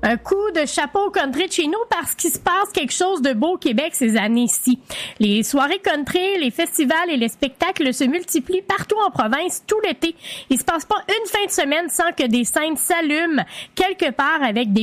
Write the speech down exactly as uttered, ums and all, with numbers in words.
Un coup de chapeau au country de chez nous parce qu'il se passe quelque chose de beau au Québec ces années-ci. Les soirées country, les festivals et les spectacles se multiplient partout en province tout l'été. Il se passe pas une fin de semaine sans que des scènes s'allument quelque part avec des